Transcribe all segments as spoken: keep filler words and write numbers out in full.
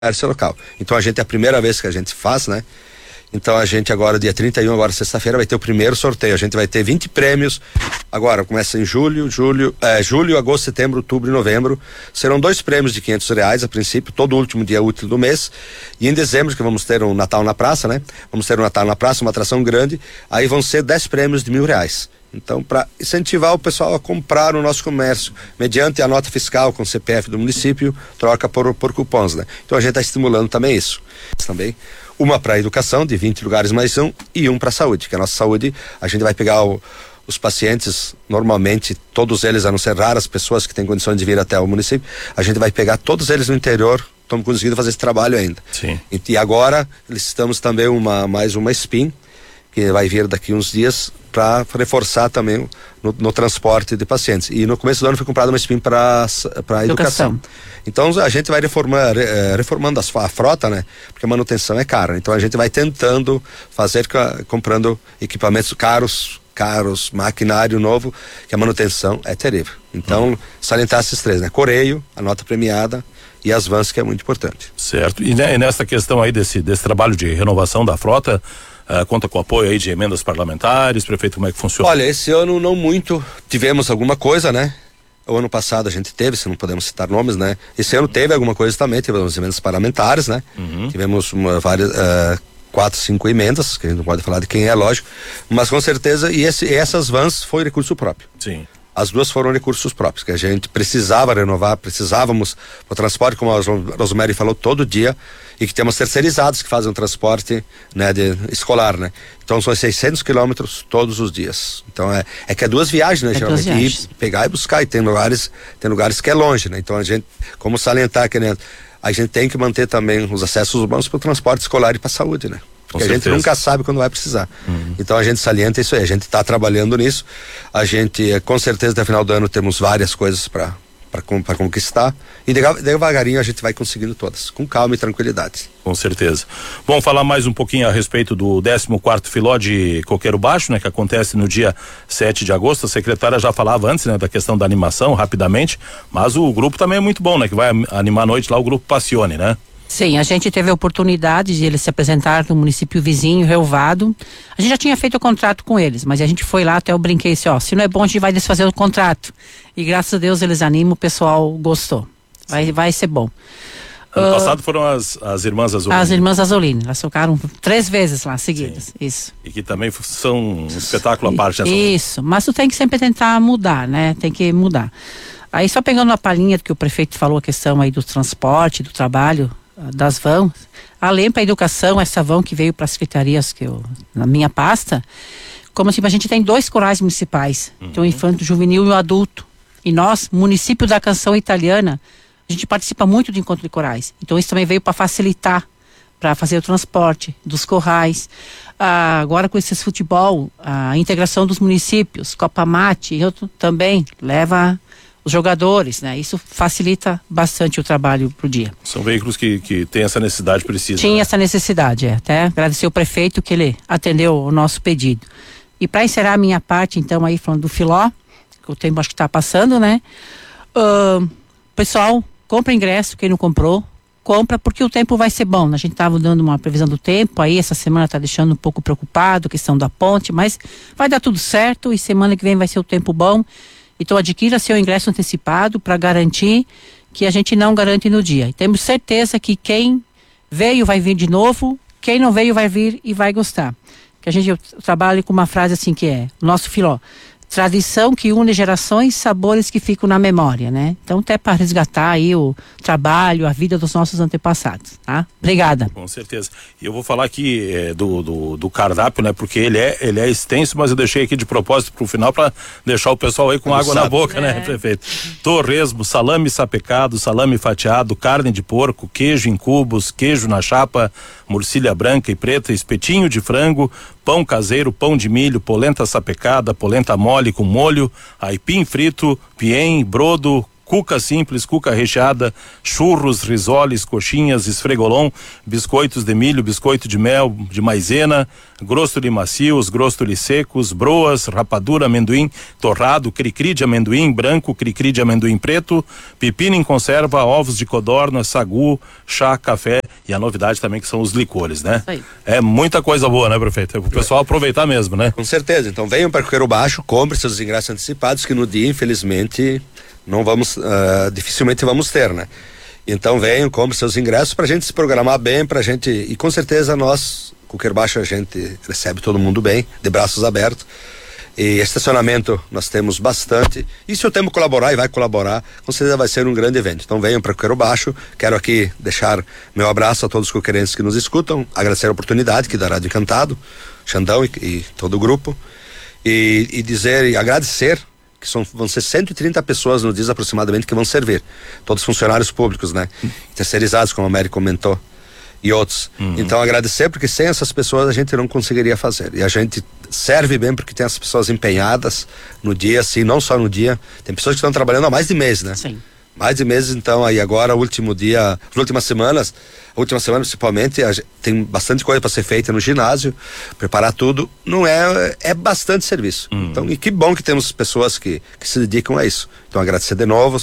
comércio local. Então a gente é a primeira vez que a gente faz, né? Então a gente agora, dia trinta e um, agora sexta-feira, vai ter o primeiro sorteio. A gente vai ter vinte prêmios. Agora começa em julho, julho, é, julho, agosto, setembro, outubro e novembro. Serão dois prêmios de quinhentos reais a princípio, todo último dia útil do mês. E em dezembro, que vamos ter um Natal na Praça, né? Vamos ter um Natal na Praça, uma atração grande. Aí vão ser dez prêmios de mil reais. Então, para incentivar o pessoal a comprar o nosso comércio, mediante a nota fiscal com o C P F do município, troca por, por cupons, né? Então a gente está estimulando também isso. Também uma para a educação, de vinte lugares mais um, e um para a saúde, que a nossa saúde, a gente vai pegar o, os pacientes, normalmente, todos eles, a não ser raras pessoas que têm condições de vir até o município, a gente vai pegar todos eles no interior. Estamos conseguindo fazer esse trabalho ainda. Sim. E, e agora, estamos também uma, mais uma S P I N, que vai vir daqui uns dias, para reforçar também no, no transporte de pacientes. E no começo do ano foi comprada uma S P I N para para educação. educação. Então a gente vai reformar, eh, reformando as, a frota, né? Porque a manutenção é cara. Então a gente vai tentando fazer, comprando equipamentos caros, caros, maquinário novo, que a manutenção é terrível. Então, hum. salientar esses três, né? Coreio, a nota premiada e as vans, que é muito importante. Certo. E, né, e nessa questão aí desse, desse trabalho de renovação da frota, Uh, conta com apoio aí de emendas parlamentares, prefeito, como é que funciona? Olha, esse ano não muito, tivemos alguma coisa, né? O ano passado a gente teve, se não podemos citar nomes, né? Esse ano teve alguma coisa também, tivemos emendas parlamentares, né? Uhum. Tivemos uma, várias, uh, quatro, cinco emendas, que a gente não pode falar de quem é, lógico, mas com certeza, e, esse, e essas vans foi recurso próprio. Sim. As duas foram recursos próprios, que a gente precisava renovar, precisávamos o transporte, como a Rosemary falou, todo dia, e que temos terceirizados que fazem o transporte, né, de, escolar, né? Então são seiscentos quilômetros todos os dias. Então é, é que é duas viagens, né? É geralmente ir, pegar e buscar, e tem lugares, tem lugares que é longe, né? Então a gente, como salientar aqui, né? A gente tem que manter também os acessos urbanos para o transporte escolar e para a saúde, né? Porque a gente nunca sabe quando vai precisar. Uhum. Então a gente salienta isso aí, a gente está trabalhando nisso. A gente, com certeza, até o final do ano temos várias coisas para para conquistar, e devagarinho a gente vai conseguindo todas, com calma e tranquilidade. Com certeza. Vamos falar mais um pouquinho a respeito do décimo quarto Filó de Coqueiro Baixo, né, que acontece no dia sete de agosto. A secretária já falava antes, né, da questão da animação, rapidamente, mas o grupo também é muito bom, né, que vai animar a noite lá, o grupo Passione, né? Sim, a gente teve a oportunidade de eles se apresentar no município vizinho, Rio Vado. A gente já tinha feito o contrato com eles, mas a gente foi lá, até eu brinquei assim, ó, se não é bom a gente vai desfazer o contrato. E graças a Deus eles animam, o pessoal gostou. Vai, vai ser bom. Ano uh, passado foram as, as irmãs Azulini. As irmãs Azulini, elas tocaram três vezes lá, seguidas. Sim. Isso. E que também são um espetáculo à parte. Isso, mas tu tem que sempre tentar mudar, né? Tem que mudar. Aí só pegando a palhinha que o prefeito falou, a questão aí do transporte, do trabalho, das vans, além para a educação, essa van que veio para as secretarias que eu, na minha pasta, como assim, a gente tem dois corais municipais, uhum. Tem o infanto, o juvenil e o adulto, e nós, município da Canção Italiana, a gente participa muito do encontro de corais, então isso também veio para facilitar, para fazer o transporte dos corais. Ah, agora com esses futebol, a integração dos municípios, Copa Mate, eu também leva os jogadores, né? Isso facilita bastante o trabalho pro dia. São veículos que, que têm essa necessidade precisa. Tinha, né? Essa necessidade, é. Até agradecer o prefeito que ele atendeu o nosso pedido. E para encerrar a minha parte, então, aí falando do Filó, que o tempo acho que tá passando, né? Uh, pessoal, compra ingresso, quem não comprou, compra porque o tempo vai ser bom. A gente tava dando uma previsão do tempo, aí essa semana tá deixando um pouco preocupado, questão da ponte, mas vai dar tudo certo e semana que vem vai ser o tempo bom. Então adquira seu ingresso antecipado para garantir que a gente não garante no dia. E temos certeza que quem veio vai vir de novo, quem não veio vai vir e vai gostar. Que a gente trabalha com uma frase assim que é, nosso Filó, tradição que une gerações, sabores que ficam na memória, né? Então até para resgatar aí o trabalho, a vida dos nossos antepassados, tá? Obrigada. Com certeza. E eu vou falar aqui é, do, do, do cardápio, né? Porque ele é, ele é extenso, mas eu deixei aqui de propósito pro final para deixar o pessoal aí com água na boca, é. né, prefeito? Torresmo, salame sapecado, salame fatiado, carne de porco, queijo em cubos, queijo na chapa, morcilha branca e preta, espetinho de frango, pão caseiro, pão de milho, polenta sapecada, polenta mole com molho, aipim frito, piem, brodo, cuca simples, cuca recheada, churros, risoles, coxinhas, esfregolon, biscoitos de milho, biscoito de mel, de maisena, grosto de macios, grosto de secos, broas, rapadura, amendoim torrado, cri-cri de amendoim branco, cri-cri de amendoim preto, pepino em conserva, ovos de codorna, sagu, chá, café e a novidade também que são os licores, né? Aí. É muita coisa boa, né, prefeito? É pro pessoal aproveitar mesmo, né? Com certeza. Então venham para Coqueiro Baixo, compre seus ingressos antecipados, que no dia, infelizmente, não vamos, uh, dificilmente vamos ter, né? Então venham, compre seus ingressos pra gente se programar bem, pra gente, e com certeza nós, Coqueiro Baixo, a gente recebe todo mundo bem, de braços abertos. E estacionamento nós temos bastante, e se o tempo colaborar e vai colaborar, com certeza vai ser um grande evento. Então venham para Coqueiro Baixo. Quero aqui deixar meu abraço a todos os coqueirenses que nos escutam, agradecer a oportunidade que da Rádio Encantado, Xandão e, e todo o grupo, e, e dizer e agradecer que são, vão ser cento e trinta pessoas no dia aproximadamente que vão servir, todos funcionários públicos, né? Hum. Terceirizados, como a Mary comentou, e outros. Uhum. Então agradecer, porque sem essas pessoas a gente não conseguiria fazer, e a gente serve bem porque tem as pessoas empenhadas no dia, assim, não só no dia, tem pessoas que estão trabalhando há mais de mês, né? Sim. Mais de meses, então aí agora o último dia, as últimas semanas, a última semana principalmente, a gente, tem bastante coisa para ser feita no ginásio, preparar tudo, não é, é bastante serviço. Uhum. Então, e que bom que temos pessoas que, que se dedicam a isso. Então agradecer de novo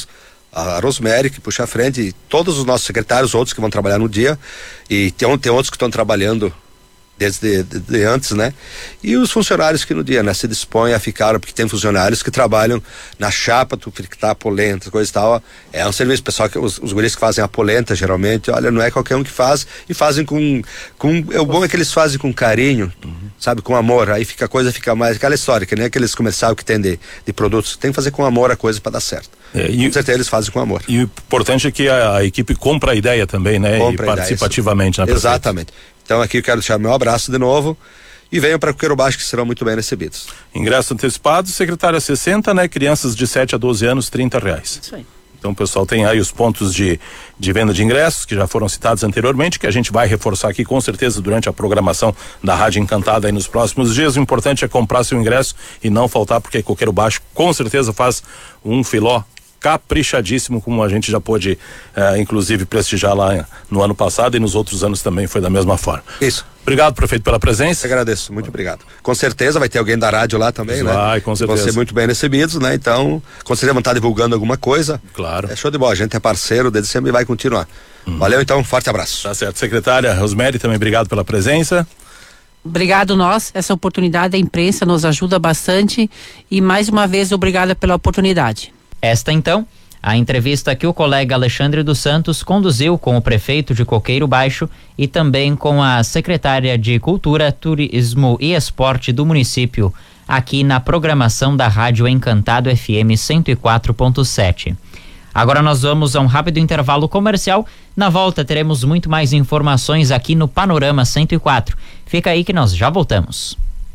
a Rosemary, que puxa a frente, e todos os nossos secretários, outros que vão trabalhar no dia, e tem, tem outros que estão trabalhando desde de, de antes, né? E os funcionários que no dia, né, se dispõem a ficar, porque tem funcionários que trabalham na chapa, tu fritar a polenta, coisa e tal. É um serviço, pessoal, que os, os guris que fazem a polenta, geralmente, olha, não é qualquer um que faz, e fazem com, com é, o bom é que eles fazem com carinho, uhum. sabe, com amor, aí fica a coisa, fica mais, aquela história, que nem aqueles comerciais que tem de, de produtos, tem que fazer com amor a coisa para dar certo. É, e, com certeza eles fazem com amor. E o importante é que a, a equipe compra a ideia também, né? Compra e participativamente, né? Exatamente. Então aqui eu quero deixar meu abraço de novo e venham para Coqueiro Baixo, que serão muito bem recebidos. Ingresso antecipado, secretária sessenta, né? Crianças de sete a doze anos, trinta reais. Isso aí. Então o pessoal tem aí os pontos de, de venda de ingressos que já foram citados anteriormente, que a gente vai reforçar aqui com certeza durante a programação da Rádio Encantada aí nos próximos dias. O importante é comprar seu ingresso e não faltar, porque Coqueiro Baixo com certeza faz um filó caprichadíssimo, como a gente já pôde eh, inclusive prestigiar lá no ano passado, e nos outros anos também foi da mesma forma. Isso. Obrigado, prefeito, pela presença. Eu agradeço, muito obrigado. Com certeza vai ter alguém da rádio lá também, vai, né? Vai, com certeza. Vão ser muito bem recebidos, né? Então, com certeza vão estar divulgando alguma coisa. Claro. É show de bola, a gente é parceiro desde sempre e vai continuar. Hum. Valeu, então, forte abraço. Tá certo. Secretária Rosemary, também obrigado pela presença. Obrigado nós, essa oportunidade, a imprensa nos ajuda bastante, e mais uma vez obrigada pela oportunidade. Esta então, a entrevista que o colega Alexandre dos Santos conduziu com o prefeito de Coqueiro Baixo e também com a secretária de Cultura, Turismo e Esporte do município, aqui na programação da Rádio Encantado F M cento e quatro ponto sete. Agora nós vamos a um rápido intervalo comercial. Na volta teremos muito mais informações aqui no Panorama cento e quatro. Fica aí que nós já voltamos.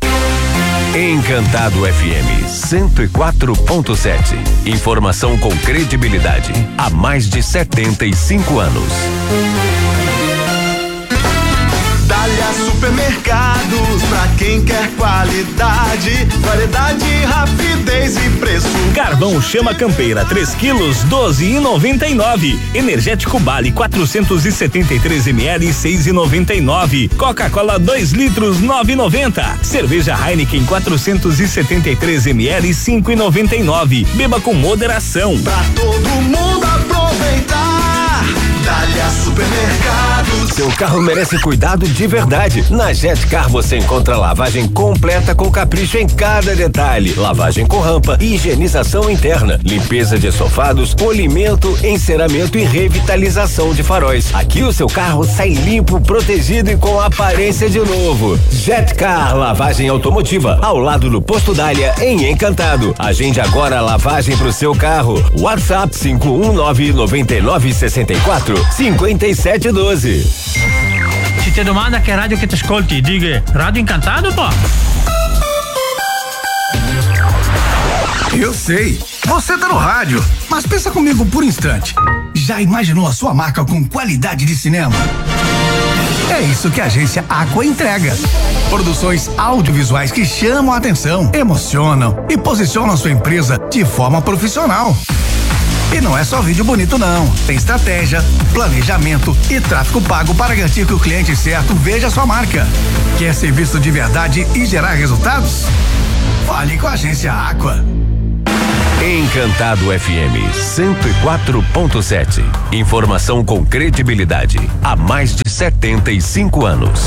Encantado F M cento e quatro ponto sete. Informação com credibilidade há mais de setenta e cinco anos. Dália Supermercados, pra quem quer qualidade, variedade, rapidez e preço. Carvão Chama Campeira, três quilos, doze e noventa e nove. Energético Bali, quatrocentos e setenta e três mililitros, seis e noventa e nove. Coca-Cola, dois litros, nove e noventa. Cerveja Heineken, quatrocentos e setenta e três mililitros, cinco e noventa e nove. Beba com moderação. Pra todo mundo aproveitar. Dália Supermercados. Seu carro merece cuidado de verdade. Na Jetcar você encontra lavagem completa com capricho em cada detalhe. Lavagem com rampa, higienização interna, limpeza de estofados, polimento, enceramento e revitalização de faróis. Aqui o seu carro sai limpo, protegido e com aparência de novo. Jetcar Lavagem Automotiva, ao lado do Posto Dália, em Encantado. Agende agora a lavagem pro seu carro. WhatsApp cinco um nove nove nove seis quatro cinco sete um dois. Se te domanda che radio che ti ascolti, diga Rádio Encantado, pô. Eu sei, você tá no rádio, mas pensa comigo por um instante. Já imaginou a sua marca com qualidade de cinema? É isso que a agência Aqua entrega. Produções audiovisuais que chamam a atenção, emocionam e posicionam a sua empresa de forma profissional. E não é só vídeo bonito não, tem estratégia, planejamento e tráfego pago para garantir que o cliente certo veja sua marca. Quer ser visto de verdade e gerar resultados? Fale com a Agência Aqua. Encantado F M cento e quatro ponto sete. Informação com credibilidade há mais de setenta e cinco anos.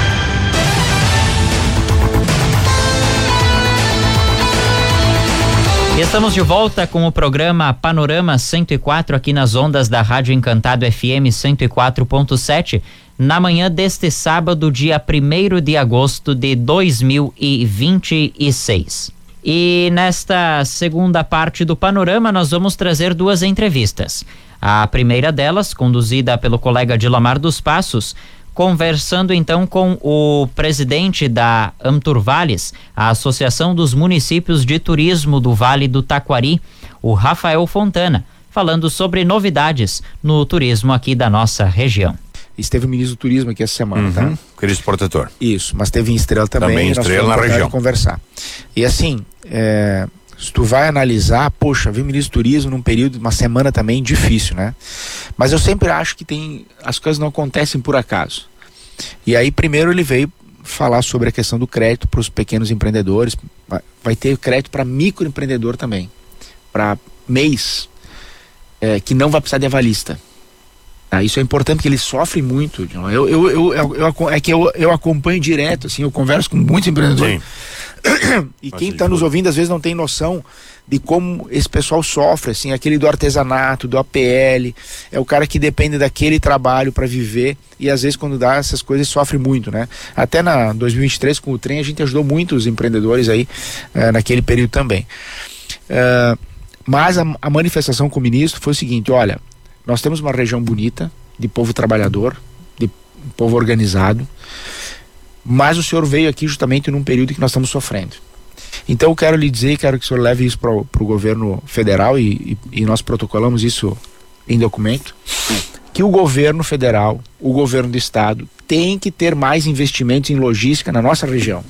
Estamos de volta com o programa Panorama cento e quatro aqui nas ondas da Rádio Encantado F M cento e quatro ponto sete, na manhã deste sábado, dia primeiro de agosto de dois mil e vinte e seis. E nesta segunda parte do Panorama nós vamos trazer duas entrevistas. A primeira delas, conduzida pelo colega Dilamar dos Passos, conversando então com o presidente da Amturvales, a Associação dos Municípios de Turismo do Vale do Taquari, o Rafael Fontana, falando sobre novidades no turismo aqui da nossa região. Esteve o ministro do Turismo aqui essa semana, uhum. tá? Cristo Protetor. Isso, mas teve em Estrela também. Também em Estrela na região. Conversar. E assim, é, se tu vai analisar, poxa, vi o ministro do Turismo num período, uma semana também difícil, né? Mas eu sempre acho que tem, as coisas não acontecem por acaso. E aí primeiro ele veio falar sobre a questão do crédito para os pequenos empreendedores. Vai, vai ter crédito para microempreendedor também, para M E Is, é, que não vai precisar de avalista. Ah, isso é importante porque eles sofrem muito. Eu, eu, eu, eu, eu, é que eu, eu acompanho direto, assim, eu converso com muitos empreendedores. E quem está nos ouvindo às vezes não tem noção de como esse pessoal sofre, assim, aquele do artesanato, do A P L, é o cara que depende daquele trabalho para viver e às vezes quando dá essas coisas sofre muito, né? Até na dois mil e vinte e três com o trem a gente ajudou muitos empreendedores aí uh, naquele período também. Uh, mas a, a manifestação com o ministro foi o seguinte: olha, nós temos uma região bonita, de povo trabalhador, de povo organizado, mas o senhor veio aqui justamente num período que nós estamos sofrendo. Então eu quero lhe dizer, quero que o senhor leve isso para o governo federal e, e, e nós protocolamos isso em documento, que o governo federal, o governo do estado, tem que ter mais investimentos em logística na nossa região.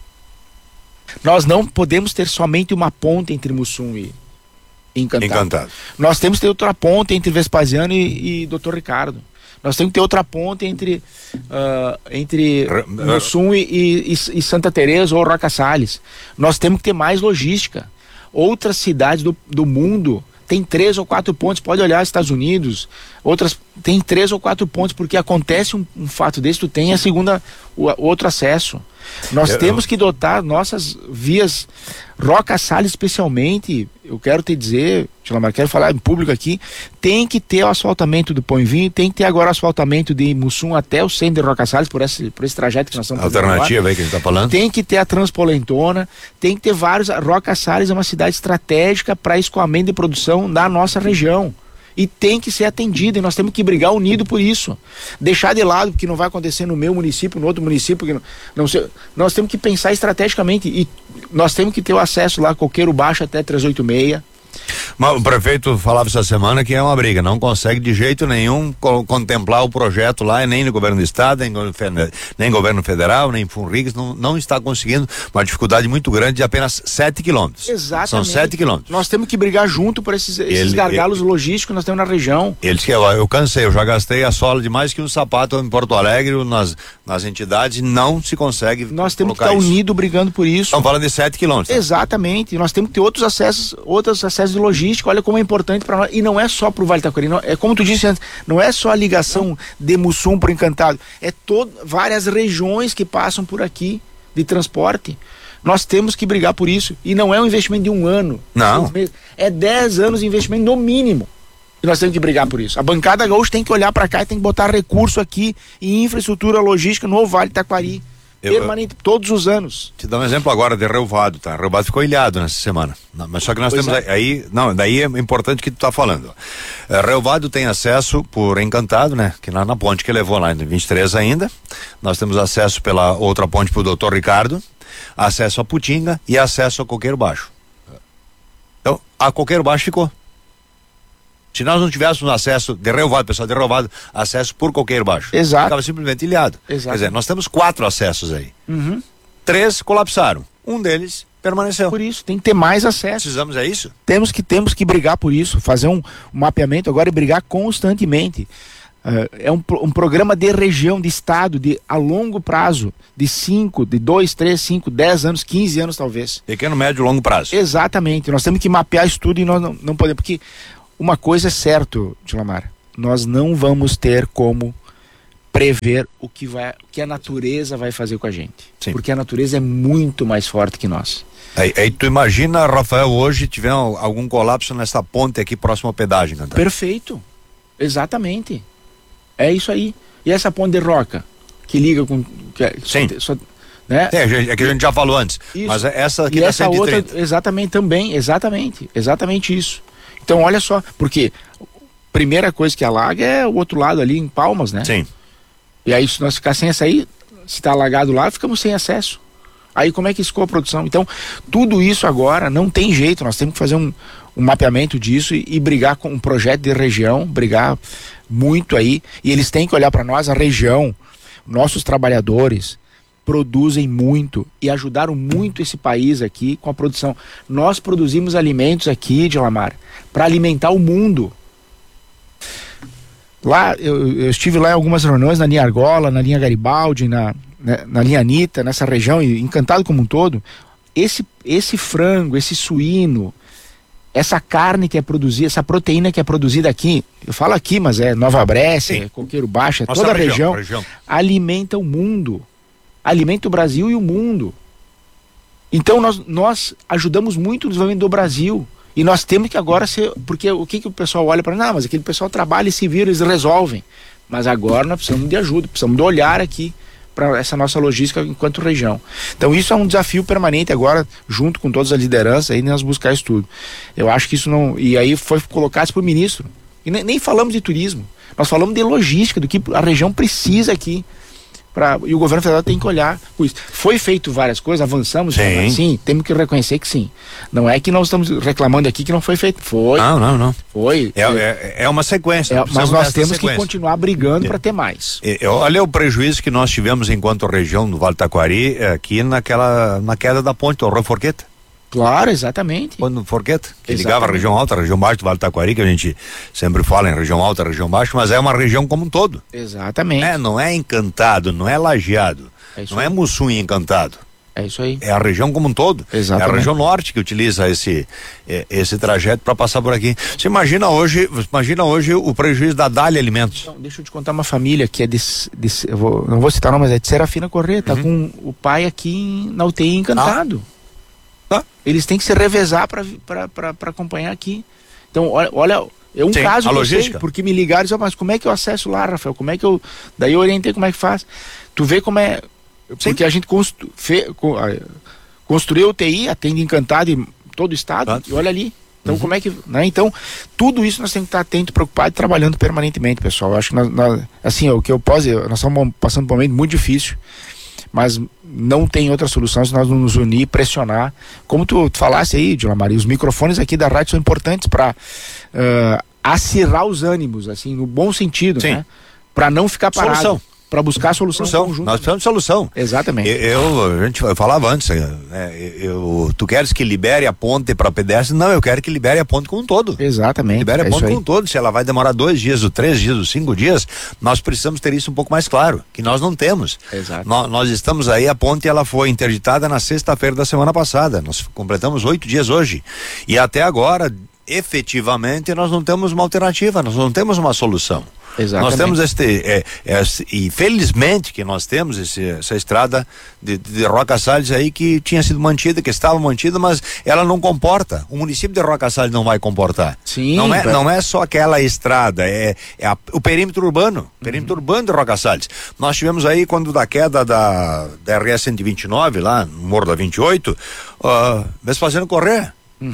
Nós não podemos ter somente uma ponte entre Mussum e Encantado. Encantado. Nós temos que ter outra ponte entre Vespasiano e, e doutor Ricardo. Nós temos que ter outra ponte entre, uh, entre Mussum e, e, e Santa Teresa ou Roca Salles. Nós temos que ter mais logística. Outras cidades do, do mundo tem três ou quatro pontes. Pode olhar Estados Unidos, outras tem três ou quatro pontes, porque acontece um, um fato desse, tu tem a segunda, o outro acesso. Nós eu, temos eu... que dotar nossas vias, Roca Salles especialmente, eu quero te dizer, Tilamar, quero falar em público aqui, tem que ter o asfaltamento do Pão e Vinho, tem que ter agora o asfaltamento de Mussum até o centro de Roca Salles, por esse, por esse trajeto que nós estamos fazendo. Alternativa aí que a gente está falando. Tem que ter a Transpolentona, tem que ter vários, Roca Salles é uma cidade estratégica para escoamento de produção da nossa região. E tem que ser atendido, e nós temos que brigar unido por isso. Deixar de lado, porque não vai acontecer no meu município, no outro município, que não, não sei, nós temos que pensar estrategicamente, e nós temos que ter o acesso lá, Coqueiro Baixo até trezentos e oitenta e seis. Mas o prefeito falava essa semana que é uma briga, não consegue de jeito nenhum co contemplar o projeto lá, nem no governo do estado, nem, nem governo federal, nem Funrigs, não, não está conseguindo, uma dificuldade muito grande de apenas sete quilômetros. Exatamente. São sete quilômetros. Nós temos que brigar junto por esses, esses ele, gargalos ele, logísticos que nós temos na região. Eles que eu, eu cansei, eu já gastei a sola de mais que um sapato em Porto Alegre, nas, nas entidades, não se consegue. Nós temos que estar unidos brigando por isso. Estão falando de sete quilômetros. Exatamente. Nós temos que ter outros acessos, outros acessos de logística. Olha como é importante para nós, e não é só para o Vale do Taquari, não, é como tu disse antes, não é só a ligação de Mussum para o Encantado, é todo, várias regiões que passam por aqui de transporte. Nós temos que brigar por isso, e não é um investimento de um ano, não, é dez anos de investimento no mínimo, e nós temos que brigar por isso. A bancada gaúcha tem que olhar para cá e tem que botar recurso aqui em infraestrutura logística no Vale do Taquari. Eu, permanente, todos os anos. Te dar um exemplo agora de Relvado, tá? Relvado ficou ilhado nessa semana. Não, mas só que nós pois temos é. aí, não, daí é importante que tu tá falando. É, Relvado tem acesso por Encantado, né? Que lá na ponte que levou lá em vinte e três ainda. Nós temos acesso pela outra ponte pro doutor Ricardo, acesso a Putinga e acesso a Coqueiro Baixo. Então, a Coqueiro Baixo ficou. Se nós não tivéssemos acesso de Relvado, pessoal de Relvado, acesso por Coqueiro Baixo. Exato. Ficava simplesmente ilhado. Exato. Quer dizer, nós temos quatro acessos aí. Uhum. Três colapsaram. Um deles permaneceu. Por isso, tem que ter mais acesso. Precisamos, é isso? Temos que, temos que brigar por isso, fazer um, um mapeamento agora e brigar constantemente. Uh, é um, um programa de região, de estado, de, a longo prazo, de cinco, de dois, três, cinco, dez anos, quinze anos talvez. Pequeno, médio e longo prazo. Exatamente, nós temos que mapear isso tudo e nós não, não podemos, porque uma coisa é certo, Dilamar, nós não vamos ter como prever o que, vai, o que a natureza vai fazer com a gente. Sim. Porque a natureza é muito mais forte que nós. Aí, aí tu imagina, Rafael, hoje tiver algum colapso nessa ponte aqui próximo ao pedágio, né? Perfeito, exatamente. É isso aí. E essa ponte de roca que liga com. Que, Sim. Só, né? É, é que a gente já falou antes. Isso. Mas essa aqui e da essa cento e trinta. outra, exatamente também, exatamente, exatamente isso. Então, olha só, porque primeira coisa que alaga é o outro lado ali em Palmas, né? Sim. E aí, se nós ficar sem essa aí, se tá alagado lá, ficamos sem acesso. Aí como é que escoa a produção? Então, tudo isso agora não tem jeito, nós temos que fazer um, um mapeamento disso e, e brigar com um projeto de região, brigar muito aí, e eles têm que olhar para nós, a região, nossos trabalhadores produzem muito e ajudaram muito esse país aqui com a produção. Nós produzimos alimentos aqui, Dilamar, para alimentar o mundo. Lá, eu, eu estive lá em algumas reuniões na linha Argola, na linha Garibaldi, na, na, na linha Anitta, nessa região, e Encantado como um todo. Esse, esse frango, esse suíno, essa carne que é produzida, essa proteína que é produzida aqui, eu falo aqui, mas é Nova Brécia, é Coqueiro Baixo, é Nossa toda a região, região, região, alimenta o mundo, alimenta o Brasil e o mundo. Então nós, nós ajudamos muito o desenvolvimento do Brasil. E nós temos que agora ser, porque o que, que o pessoal olha para, não, mas aquele pessoal trabalha e se vira, eles resolvem. Mas agora nós precisamos de ajuda, precisamos de olhar aqui para essa nossa logística enquanto região. Então isso é um desafio permanente agora, junto com todas as lideranças, aí nós buscar isso tudo. Eu acho que isso não, e aí foi colocado isso para o ministro. E nem, nem falamos de turismo, nós falamos de logística, do que a região precisa aqui. Pra, e o governo federal tem que olhar com isso. Foi feito várias coisas, avançamos, sim. sim, temos que reconhecer que sim. Não é que nós estamos reclamando aqui que não foi feito. Foi. Não, não, não. Foi. É, é, é uma sequência. É, mas nós temos sequência. que continuar brigando é. para ter mais. É, olha o prejuízo que nós tivemos enquanto região do Vale do Taquari, aqui naquela, na queda da ponte, o Rio Forqueta. Claro, exatamente. Quando Forqueta, que exatamente. Ligava a região alta, a região baixa do Vale do Taquari, que a gente sempre fala em região alta, região baixa, mas é uma região como um todo. Exatamente. É, não é Encantado, não é Lajeado, é não aí. É Mussum Encantado. É isso aí. É a região como um todo. Exatamente. É a região norte que utiliza esse, esse trajeto para passar por aqui. Você imagina hoje, imagina hoje o prejuízo da Dália Alimentos. Então, deixa eu te contar uma família que é de, de eu vou, não vou citar o nome, mas é de Serafina Corrêa, tá uhum. com o pai aqui em, na U T I Encantado. Ah. Tá? Eles têm que se revezar para acompanhar aqui. Então, olha, olha é um Sim, caso a que logística. Eu sei, porque me ligaram e disseram, mas como é que eu acesso lá, Rafael? Como é que eu. Daí eu orientei como é que faz. Tu vê como é. Sim. Porque a gente constru, fe, construiu o U T I, atende Encantado em todo o estado, ah. e olha ali. Então, uhum. como é que. Né? Então, tudo isso nós temos que estar atento, preocupado e trabalhando permanentemente, pessoal. Eu acho que nós, nós, assim, o que eu posso. Nós estamos passando por um momento muito difícil. Mas não tem outra solução se nós não nos unir e pressionar. Como tu, tu falasse aí, Dilamar, os microfones aqui da rádio são importantes para uh, acirrar os ânimos, assim, no bom sentido, Sim. né? Para não ficar parado. Solução. Para buscar a solução. solução. Nós precisamos de solução. Exatamente. Eu, eu, a gente eu falava antes, né? eu, tu queres que libere a ponte para pedestres? Não, eu quero que libere a ponte como um todo. Exatamente. Libere a é ponte como um todo. Se ela vai demorar dois dias, ou três dias, ou cinco dias, nós precisamos ter isso um pouco mais claro, que nós não temos. Exato. No, nós estamos aí, a ponte ela foi interditada na sexta-feira da semana passada. Nós completamos oito dias hoje. E até agora, efetivamente, nós não temos uma alternativa, nós não temos uma solução. Exatamente. Nós temos este, é, é, e felizmente que nós temos esse, essa estrada de, de Roca Salles aí que tinha sido mantida, que estava mantida, mas ela não comporta. O município de Roca Salles não vai comportar. Sim. Não é, não é só aquela estrada, é, é a, o perímetro urbano, o perímetro uhum. urbano de Roca Salles. Nós tivemos aí quando da queda da, da R S cento e vinte e nove lá no Morro da vinte e oito, uh, Vespasiano Corrêa. Uhum.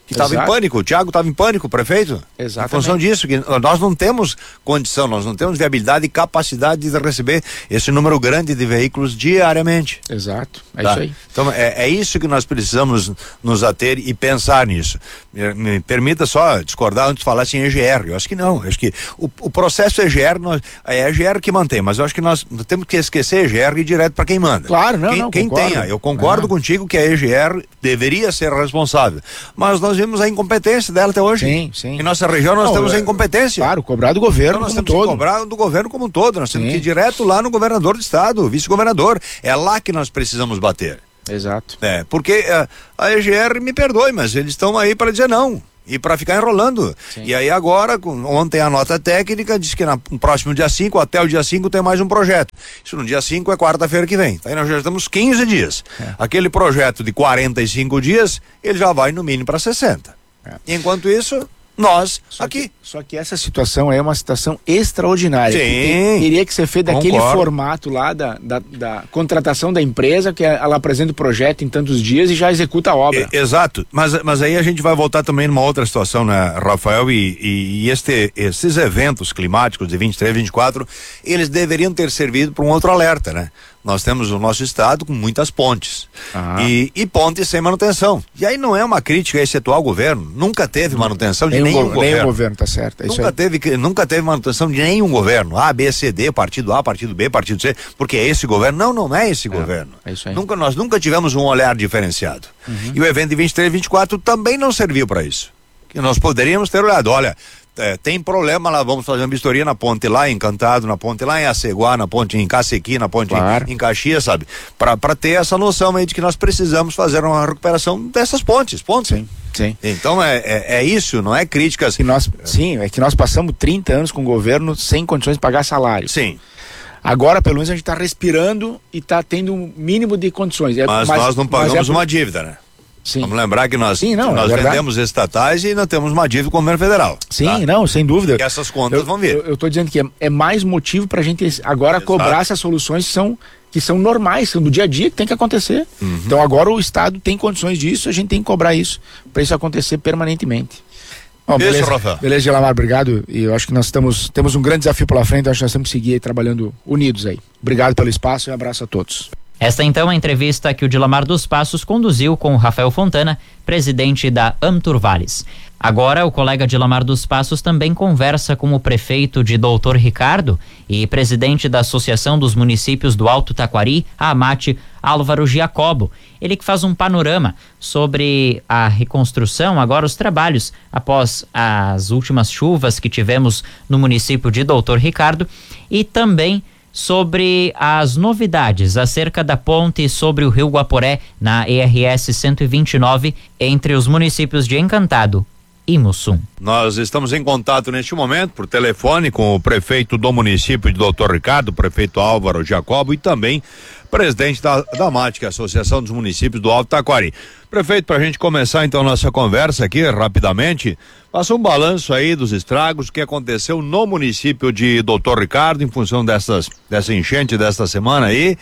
que estava em pânico, o Thiago estava em pânico, o prefeito. Exatamente. Em função disso, que nós não temos condição, nós não temos viabilidade e capacidade de receber esse número grande de veículos diariamente. Exato, é Tá? isso aí. Então é, é isso que nós precisamos nos ater e pensar nisso. Me, me permita só discordar antes de falar assim E G R, eu acho que não, eu acho que o, o processo E G R, nós, é a E G R que mantém, mas eu acho que nós temos que esquecer E G R e ir direto para quem manda. Claro, não, quem, não, quem concordo. tenha, eu concordo Não. contigo que a E G R deveria ser responsável, mas nós vimos a incompetência dela até hoje. Sim, sim. Em nossa região nós Não, temos é, a incompetência. Claro, cobrar do governo Então nós como um temos que todo. cobrar do governo como um todo, nós temos Sim. que ir direto lá no governador do estado, vice-governador, é lá que nós precisamos bater. Exato. É, porque é, a E G R, me perdoe, mas eles estão aí para dizer não e para ficar enrolando. Sim. E aí agora, com, ontem a nota técnica diz que na, no próximo dia cinco, até o dia cinco tem mais um projeto. Isso no dia cinco é quarta-feira que vem. Aí nós já estamos quinze dias. É. Aquele projeto de quarenta e cinco dias, ele já vai no mínimo para sessenta. É. Enquanto isso, nós só aqui. Que, só que essa situação é uma situação extraordinária. Sim. Que tem, teria que ser feita daquele Concordo. formato lá da, da, da contratação da empresa, que ela apresenta o projeto em tantos dias e já executa a obra. E, exato, mas, mas aí a gente vai voltar também numa outra situação, né, Rafael, e, e, e este, esses eventos climáticos de vinte e três, vinte e quatro, eles deveriam ter servido para um outro alerta, né? Nós temos o nosso estado com muitas pontes e, e pontes sem manutenção. E aí não é uma crítica a esse atual governo, nunca teve manutenção de nenhum, nenhum go governo. Nenhum governo, tá certo. É nunca, isso aí. teve, nunca teve manutenção de nenhum governo. A, B, C, D, partido A, partido B, partido C, porque é esse governo. Não, não é esse é, governo. É isso aí. Nunca, nós nunca tivemos um olhar diferenciado. Uhum. E o evento de vinte e três, vinte e quatro também não serviu para isso. Que nós poderíamos ter olhado, olha, É, tem problema lá, vamos fazer uma vistoria na ponte lá em Encantado, na ponte lá em Aceguá, na ponte em Cacequi, na ponte claro. em, em Caxias, sabe? Pra, pra ter essa noção aí de que nós precisamos fazer uma recuperação dessas pontes, pontes. Sim, sim. Então é, é, é isso, não é críticas. E nós, sim, é que nós passamos trinta anos com o governo sem condições de pagar salário. Sim. Agora, pelo menos, a gente está respirando e está tendo um mínimo de condições. É, mas, mas nós não pagamos é... uma dívida, né? Sim. Vamos lembrar que nós, Sim, não, nós é vendemos estatais e nós temos uma dívida com o governo federal. Sim, tá? não, sem dúvida. E essas contas eu, vão vir. Eu estou dizendo que é, é mais motivo para a gente agora Exato. cobrar essas soluções que são, que são normais, são do dia a dia, que tem que acontecer. Uhum. Então agora o Estado tem condições disso, a gente tem que cobrar isso, para isso acontecer permanentemente. Bom, isso, beleza, Rafael. Beleza, Gelamar, obrigado. E eu acho que nós estamos, temos um grande desafio pela frente, eu acho que nós temos que seguir aí, trabalhando unidos aí. Obrigado pelo espaço e um abraço a todos. Esta então é a entrevista que o Dilamar dos Passos conduziu com o Rafael Fontana, presidente da Amturvales. Agora, o colega Dilamar dos Passos também conversa com o prefeito de Doutor Ricardo e presidente da Associação dos Municípios do Alto Taquari, a AMAT, Álvaro Giacobo. Ele que faz um panorama sobre a reconstrução, agora os trabalhos após as últimas chuvas que tivemos no município de Doutor Ricardo e também sobre as novidades acerca da ponte sobre o Rio Guaporé na E R S cento e vinte e nove entre os municípios de Encantado e Mussum. Nós estamos em contato neste momento por telefone com o prefeito do município de Doutor Ricardo, o prefeito Álvaro Giacobo, e também presidente da, da AMAT, que é a Associação dos Municípios do Alto Taquari. Prefeito, para a gente começar então nossa conversa aqui rapidamente, faça um balanço aí dos estragos que aconteceu no município de Doutor Ricardo em função dessas, dessa enchente desta semana aí,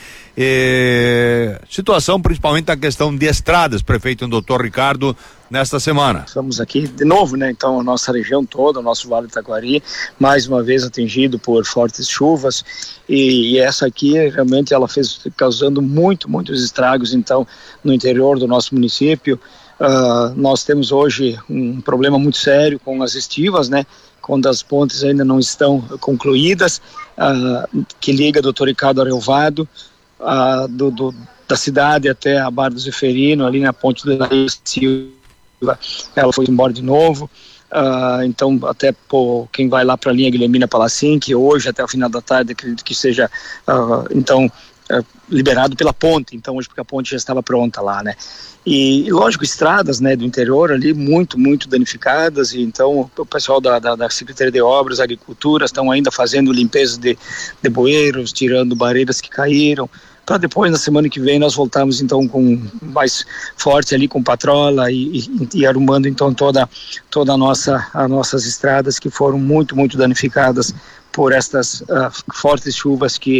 e situação principalmente da questão de estradas, prefeito em Doutor Ricardo, nesta semana. Estamos aqui de novo, né? Então a nossa região toda, o nosso Vale do Taquari, mais uma vez atingido por fortes chuvas e, e essa aqui realmente ela fez causando muito, muitos estragos então no interior do nosso município. Uh, nós temos hoje um problema muito sério com as estivas, né? Quando as pontes ainda não estão concluídas, uh, que liga Doutor Ricardo a Relvado, uh, do, do, da cidade até a Barra do Zeferino, ali na ponte da Silva. Ela foi embora de novo, uh, então até pô, quem vai lá para a linha Guilhermina Palacin, que hoje até o final da tarde acredito que seja uh, então uh, liberado pela ponte, então hoje porque a ponte já estava pronta lá, né? E, e lógico, estradas, né, do interior ali muito, muito danificadas, e então o pessoal da, da, da Secretaria de Obras, Agricultura estão ainda fazendo limpeza de, de bueiros, tirando barreiras que caíram, para depois, na semana que vem, nós voltarmos então com mais forte ali com patrola e, e, e arrumando então toda, toda a nossa, as nossas estradas que foram muito, muito danificadas por estas uh, fortes chuvas que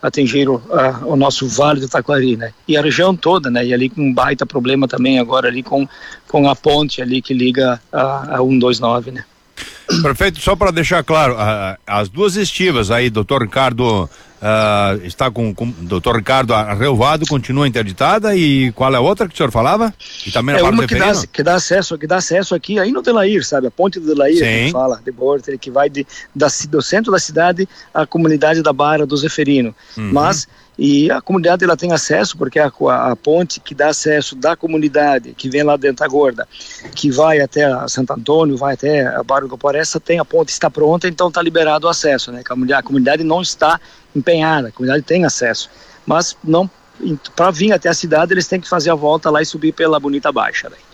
atingir o, a, o nosso Vale do Taquari, né? E a região toda, né? E ali com um baita problema também agora ali com, com a ponte ali que liga a, a cento e vinte e nove, né? Perfeito, só para deixar claro, uh, as duas estivas aí, doutor Ricardo, uh, está com, com doutor Ricardo Arreuvado, continua interditada, e qual é a outra que o senhor falava? E também é na uma que dá, que dá acesso, que dá acesso aqui aí no Delair, sabe? A ponte do Delair, que a gente fala, de Borter, que vai de, da, do centro da cidade à comunidade da Barra do Zeferino. Uhum. Mas e a comunidade ela tem acesso, porque a, a, a ponte que dá acesso da comunidade, que vem lá dentro da Gorda, que vai até a Santo Antônio, vai até a Barra do Guaporé, essa tem, a ponte está pronta, então está liberado o acesso, né? A comunidade, a comunidade não está empenhada, a comunidade tem acesso, mas não, para vir até a cidade eles têm que fazer a volta lá e subir pela Bonita Baixa, né?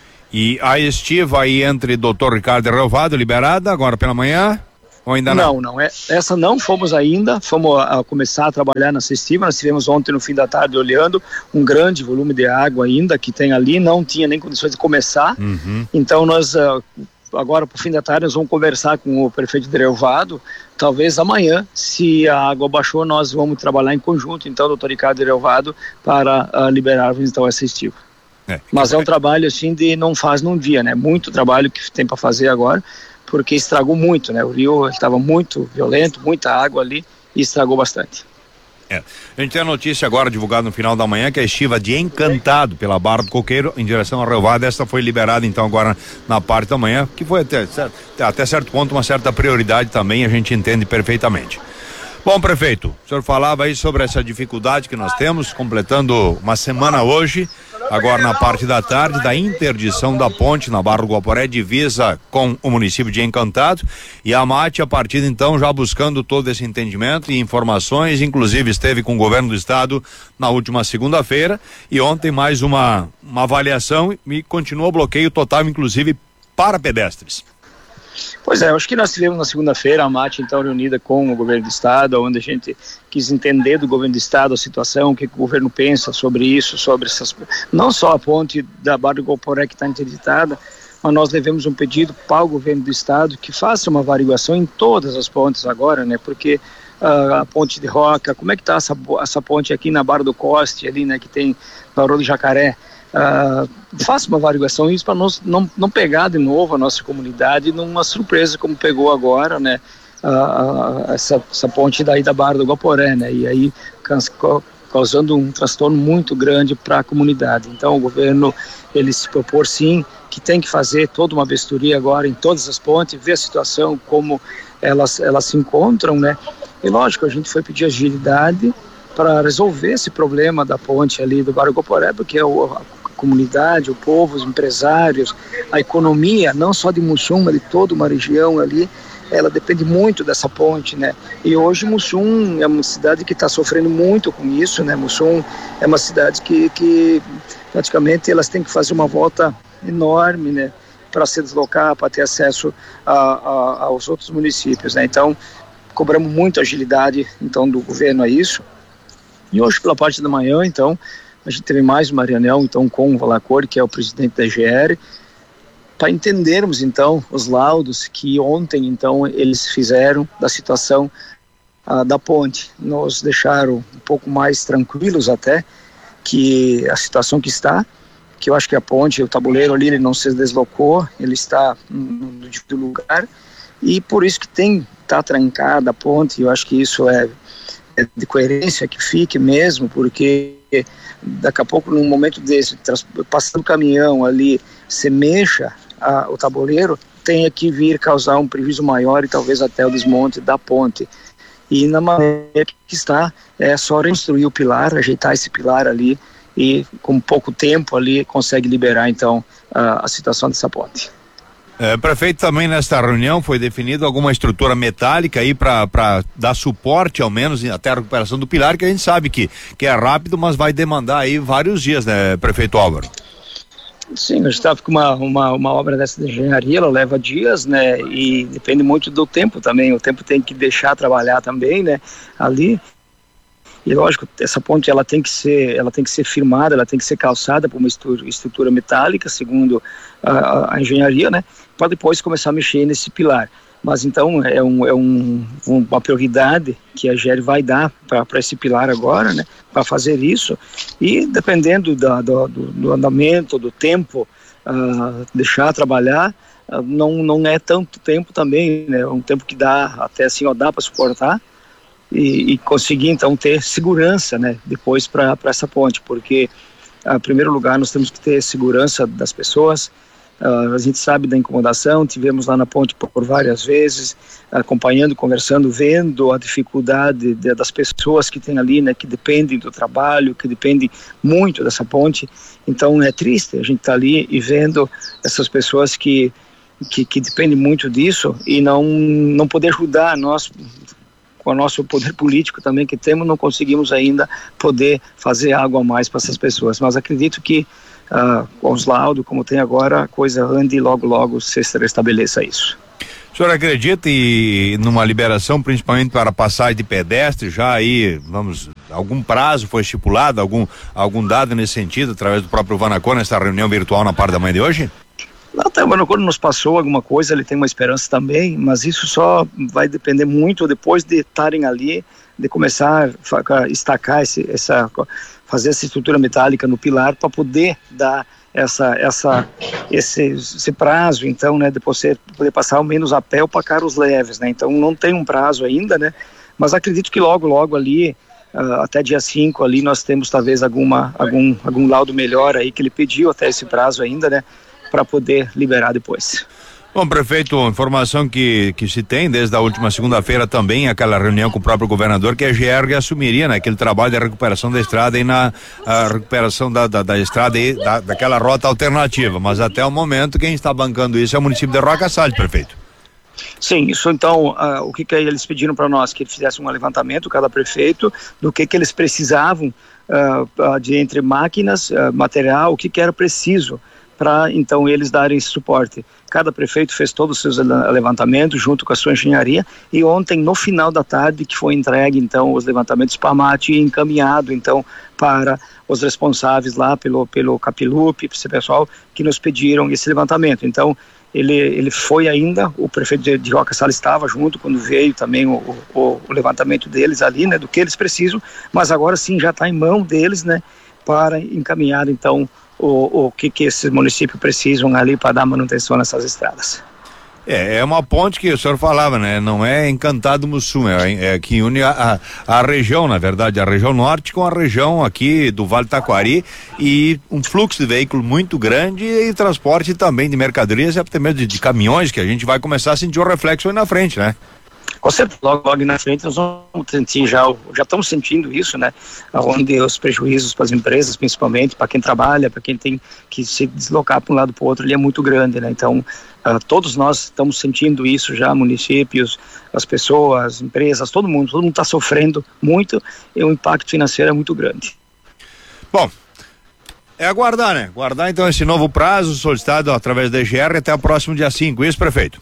E a estiva aí entre doutor Ricardo Arreuvado liberada agora pela manhã? Ou ainda não? Não, não. É, essa não fomos ainda, fomos a, a começar a trabalhar nessa estiva, nós tivemos ontem no fim da tarde olhando um grande volume de água ainda que tem ali, não tinha nem condições de começar, uhum. Então nós uh, agora pro fim da tarde nós vamos conversar com o prefeito de Arreuvado, talvez amanhã, se a água baixou, nós vamos trabalhar em conjunto, então, doutor Ricardo Arreuvado, para uh, liberarmos então essa estiva. É, Mas é um trabalho assim de não faz num dia, né? Muito trabalho que tem para fazer agora, porque estragou muito, né? O rio estava muito violento, muita água ali e estragou bastante. É. A gente tem a notícia agora divulgada no final da manhã que a estiva de Encantado pela Barra do Coqueiro em direção ao Arreuvado, essa foi liberada então agora na parte da manhã, que foi até, até certo ponto uma certa prioridade também, a gente entende perfeitamente. Bom, prefeito, o senhor falava aí sobre essa dificuldade que nós temos, completando uma semana hoje, agora na parte da tarde, da interdição da ponte na Barra do Guaporé, divisa com o município de Encantado, e a MAT, a partir de então, já buscando todo esse entendimento e informações, inclusive esteve com o governo do estado na última segunda-feira, e ontem mais uma, uma avaliação e continua o bloqueio total, inclusive para pedestres. Pois é, eu acho que nós tivemos na segunda-feira a MAT então reunida com o governo do estado, onde a gente quis entender do governo do estado a situação, o que, que o governo pensa sobre isso, sobre essas, não só a ponte da Barra do Guaporé que está interditada, mas nós levamos um pedido para o governo do estado que faça uma averiguação em todas as pontes agora, né, porque uh, a ponte de Roca, como é que está essa, essa ponte aqui na Barra do Coste, ali, né, que tem na Rua do Jacaré. Uh, faça uma averiguação isso para nós não, não pegar de novo a nossa comunidade numa surpresa como pegou agora, né, uh, uh, essa, essa ponte daí da Barra do Guaporé, né, e aí causando um transtorno muito grande para a comunidade. Então o governo ele se propôs sim que tem que fazer toda uma vistoria agora em todas as pontes, ver a situação, como elas, elas se encontram, né, e lógico a gente foi pedir agilidade para resolver esse problema da ponte ali do Barra do Guaporé, porque é o, a comunidade, o povo, os empresários, a economia, não só de Mussum, mas de toda uma região ali, ela depende muito dessa ponte, né? E hoje Mussum é uma cidade que está sofrendo muito com isso, né? Mussum é uma cidade que, que praticamente elas têm que fazer uma volta enorme, né? Para se deslocar, para ter acesso a, a, aos outros municípios, né? Então, cobramos muito agilidade, então, do governo a isso. E hoje, pela parte da manhã, então, a gente teve mais uma reunião, então, com o Valacor, que é o presidente da G R, para entendermos, então, os laudos que ontem, então, eles fizeram da situação ah, da ponte. Nos deixaram um pouco mais tranquilos até, que a situação que está, que eu acho que a ponte, o tabuleiro ali, ele não se deslocou, ele está no devido lugar, e por isso que tem, está trancada a ponte, eu acho que isso é de coerência que fique mesmo, porque daqui a pouco num momento desse, passando o caminhão ali, se mexa a, o tabuleiro, tenha que vir causar um prejuízo maior e talvez até o desmonte da ponte. E na maneira que está, é só reconstruir o pilar, ajeitar esse pilar ali e com pouco tempo ali consegue liberar então a, a situação dessa ponte. É, prefeito, também nesta reunião foi definida alguma estrutura metálica aí para dar suporte, ao menos, até a recuperação do pilar, que a gente sabe que, que é rápido, mas vai demandar aí vários dias, né, prefeito Álvaro? Sim, a gente está com uma, uma, uma obra dessa de engenharia, ela leva dias, né, e depende muito do tempo também, o tempo tem que deixar trabalhar também, né, ali. E lógico, essa ponte ela tem que ser, ela tem que ser firmada, ela tem que ser calçada por uma estrutura, estrutura metálica, segundo a, a engenharia, né, para depois começar a mexer nesse pilar. Mas então é, um, é um, uma prioridade que a G E R vai dar para esse pilar agora, né, para fazer isso, e dependendo da, do, do andamento, do tempo, uh, deixar trabalhar, uh, não, não é tanto tempo também, né, é um tempo que dá, até assim, ó, dá para suportar, e, e conseguir então ter segurança, né, depois para essa ponte, porque em primeiro lugar nós temos que ter segurança das pessoas. Uh, a gente sabe da incomodação, tivemos lá na ponte por, por várias vezes, acompanhando, conversando, vendo a dificuldade de, das pessoas que tem ali, né, que dependem do trabalho, que dependem muito dessa ponte. Então é triste a gente estar tá ali e vendo essas pessoas que, que, que dependem muito disso e não, não poder ajudar nós, com o nosso poder político também que temos, não conseguimos ainda poder fazer algo a mais para essas pessoas. Mas acredito que Uh, com os laudos, como tem agora, a coisa ande e logo, logo se restabeleça isso. O senhor acredita em numa liberação, principalmente para passagem de pedestre, já aí, vamos, algum prazo foi estipulado, algum, algum dado nesse sentido, através do próprio Vanacor, nessa reunião virtual na parte da manhã de hoje? Não, até o Vanacor nos passou alguma coisa, ele tem uma esperança também, mas isso só vai depender muito depois de estarem ali, de começar a estacar esse, essa... fazer essa estrutura metálica no pilar para poder dar essa, essa, esse, esse prazo, então, né, de você poder passar ao menos a pé ou para carros leves, né, então não tem um prazo ainda, né, mas acredito que logo, logo ali, uh, até dia cinco ali, nós temos talvez alguma, algum, algum laudo melhor aí que ele pediu até esse prazo ainda, né, para poder liberar depois. Bom, prefeito, informação que, que se tem desde a última segunda-feira também, aquela reunião com o próprio governador, que a G E R assumiria, né, aquele trabalho de recuperação da estrada e na a recuperação da, da, da estrada e da, daquela rota alternativa, mas até o momento quem está bancando isso é o município de Roca Salles, prefeito. Sim, isso então, uh, o que que eles pediram para nós? Que eles fizessem um levantamento, cada prefeito, do que que eles precisavam uh, de entre máquinas, uh, material, o que que era preciso para então eles darem esse suporte. Cada prefeito fez todos os seus levantamentos junto com a sua engenharia e ontem no final da tarde que foi entregue então os levantamentos para a M A T e encaminhado então para os responsáveis lá pelo, pelo Capilup, esse pessoal que nos pediram esse levantamento. Então ele, ele foi ainda, o prefeito de, de Roca Salles estava junto quando veio também o, o, o levantamento deles ali, né, do que eles precisam, mas agora sim já está em mão deles, né, para encaminhar então o, o que que esses municípios precisam ali para dar manutenção nessas estradas. É, é uma ponte que o senhor falava, né? Não é Encantado Mussum, é, é que une a, a, a região, na verdade, a região norte com a região aqui do Vale do Taquari, e um fluxo de veículo muito grande e transporte também de mercadorias e até mesmo de, de caminhões, que a gente vai começar a sentir o reflexo aí na frente, né? Com certeza, logo, logo na frente nós vamos sentir, já, já estamos sentindo isso, né? Onde os prejuízos para as empresas, principalmente, para quem trabalha, para quem tem que se deslocar para um lado para o outro, ele é muito grande, né? Então, uh, todos nós estamos sentindo isso já, municípios, as pessoas, as empresas, todo mundo, todo mundo está sofrendo muito e o impacto financeiro é muito grande. Bom, é aguardar, né? Aguardar então esse novo prazo solicitado através da G R até o próximo dia cinco, isso, prefeito?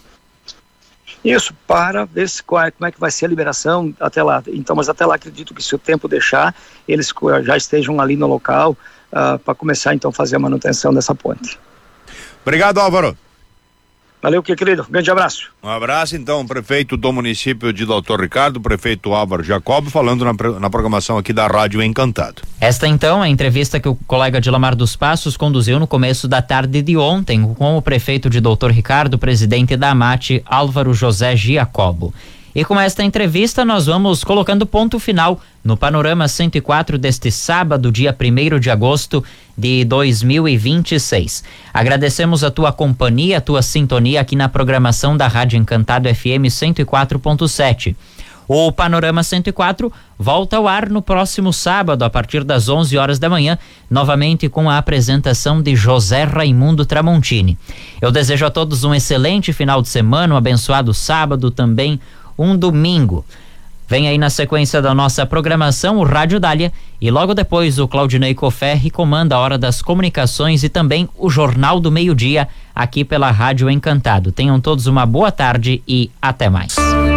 Isso, para ver se, qual é, como é que vai ser a liberação até lá. Então, mas até lá acredito que se o tempo deixar, eles já estejam ali no local uh, para começar então a fazer a manutenção dessa ponte. Obrigado, Álvaro. Valeu, que querido. Grande abraço. Um abraço, então, prefeito do município de Doutor Ricardo, prefeito Álvaro Jacob, falando na, na programação aqui da Rádio Encantado. Esta, então, é a entrevista que o colega Dilamar dos Passos conduziu no começo da tarde de ontem com o prefeito de Doutor Ricardo, presidente da AMAT, Álvaro José Giacobo. E com esta entrevista nós vamos colocando ponto final no Panorama cento e quatro deste sábado, dia primeiro de agosto de dois mil e vinte e seis. Agradecemos a tua companhia, a tua sintonia aqui na programação da Rádio Encantado F M cento e quatro ponto sete. O Panorama cento e quatro volta ao ar no próximo sábado, a partir das onze horas da manhã, novamente com a apresentação de José Raimundo Tramontini. Eu desejo a todos um excelente final de semana, um abençoado sábado, também um domingo. Vem aí na sequência da nossa programação o Rádio Dália e logo depois o Claudinei Cofferri comanda a Hora das Comunicações e também o Jornal do Meio-Dia aqui pela Rádio Encantado. Tenham todos uma boa tarde e até mais.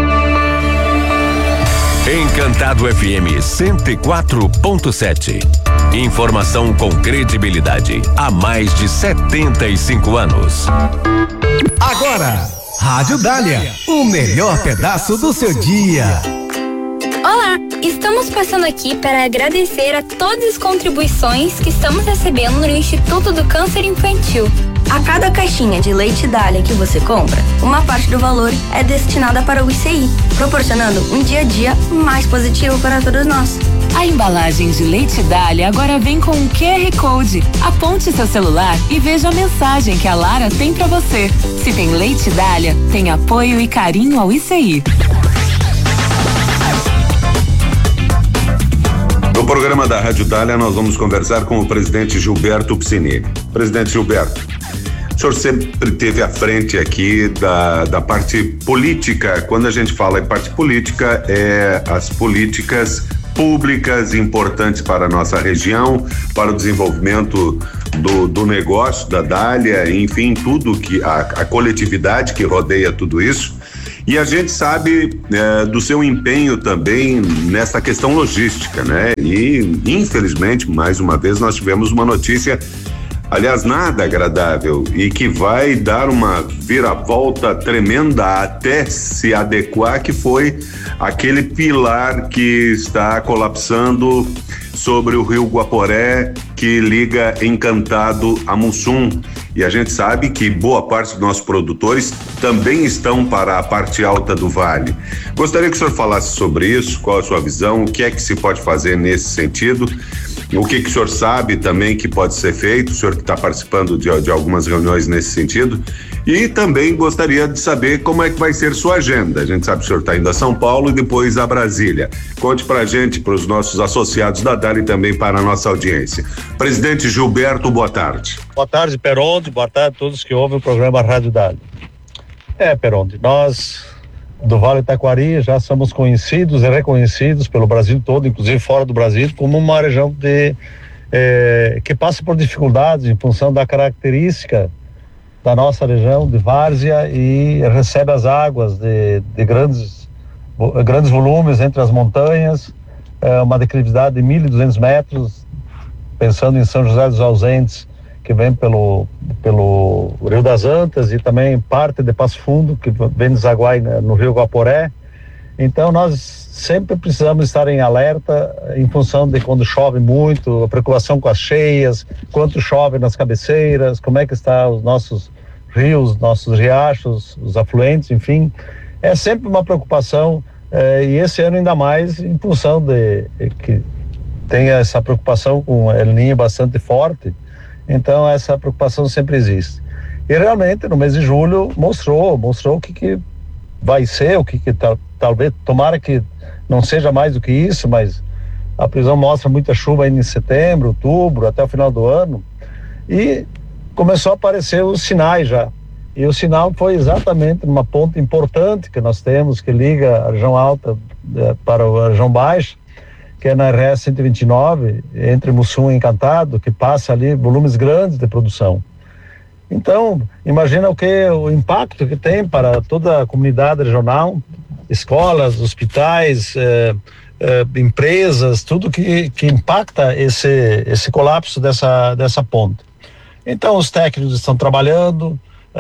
Encantado F M cento e quatro ponto sete. Informação com credibilidade há mais de setenta e cinco anos. Agora, Rádio Dália, o melhor pedaço do seu dia. Olá, estamos passando aqui para agradecer a todas as contribuições que estamos recebendo no Instituto do Câncer Infantil. A cada caixinha de leite Dália que você compra, uma parte do valor é destinada para o I C I, proporcionando um dia a dia mais positivo para todos nós. A embalagem de leite Dália agora vem com um Q R Code. Aponte seu celular e veja a mensagem que a Lara tem para você. Se tem leite Dália, tem apoio e carinho ao I C I. No programa da Rádio Dália, nós vamos conversar com o presidente Gilberto Piscinini. Presidente Gilberto, o senhor sempre teve à frente aqui da, da parte política. Quando a gente fala em parte política, é as políticas públicas importantes para a nossa região, para o desenvolvimento do, do negócio da Dália, enfim, tudo que a, a coletividade que rodeia tudo isso. E a gente sabe é, do seu empenho também nessa questão logística, né? E infelizmente, mais uma vez, nós tivemos uma notícia, aliás, nada agradável e que vai dar uma viravolta tremenda até se adequar, que foi aquele pilar que está colapsando sobre o rio Guaporé, que liga Encantado a Mussum. E a gente sabe que boa parte dos nossos produtores também estão para a parte alta do vale. Gostaria que o senhor falasse sobre isso, qual a sua visão, o que é que se pode fazer nesse sentido, o que que o senhor sabe também que pode ser feito, o senhor que está participando de, de algumas reuniões nesse sentido, e também gostaria de saber como é que vai ser sua agenda. A gente sabe que o senhor está indo a São Paulo e depois a Brasília. Conte pra gente, para os nossos associados da Dália e também para a nossa audiência. Presidente Gilberto, boa tarde. Boa tarde, Peronde, boa tarde a todos que ouvem o programa Rádio Dália. É, Peronde, nós do Vale do Taquari já somos conhecidos e reconhecidos pelo Brasil todo, inclusive fora do Brasil, como uma região de, eh, que passa por dificuldades em função da característica da nossa região de várzea e recebe as águas de, de grandes, grandes volumes entre as montanhas, é uma declividade de mil e duzentos metros, pensando em São José dos Ausentes, que vem pelo, pelo Rio das Antas, e também parte de Passo Fundo, que vem desaguar no Rio Guaporé. Então nós sempre precisamos estar em alerta em função de quando chove muito, a preocupação com as cheias, quanto chove nas cabeceiras, como é que estão os nossos rios, nossos riachos, os afluentes, enfim. É sempre uma preocupação, eh, e esse ano ainda mais em função de que tem essa preocupação com El Niño bastante forte. Então essa preocupação sempre existe. E realmente no mês de julho mostrou, mostrou o que, que vai ser, o que, que tal, talvez, tomara que não seja mais do que isso, mas a previsão mostra muita chuva ainda em setembro, outubro, até o final do ano. E começou a aparecer os sinais já. E o sinal foi exatamente numa ponte importante que nós temos, que liga a região alta eh, para a região baixa, que é na R S cento e vinte e nove, entre Mussum e Encantado, que passa ali volumes grandes de produção. Então, imagina o que o impacto que tem para toda a comunidade regional, escolas, hospitais, eh, eh, empresas, tudo que, que impacta esse, esse colapso dessa, dessa ponte. Então, os técnicos estão trabalhando,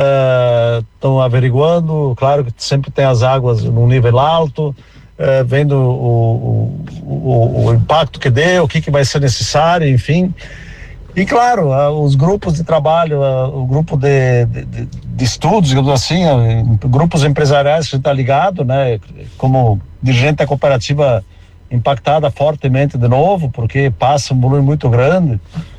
uh, estão averiguando, claro que sempre tem as águas num nível alto, uh, vendo o, o, o, o impacto que deu, o que, que vai ser necessário, enfim. E claro, uh, os grupos de trabalho, uh, o grupo de, de, de estudos, digamos assim, uh, grupos empresariais que está ligado, né, como dirigente da cooperativa impactada fortemente de novo, porque passa um volume muito grande.